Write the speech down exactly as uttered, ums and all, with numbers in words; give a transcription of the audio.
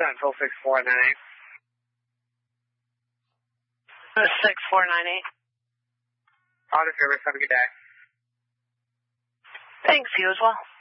Central six four nine eight. six four nine eight. Auto service, have a good day. Thanks, you as well.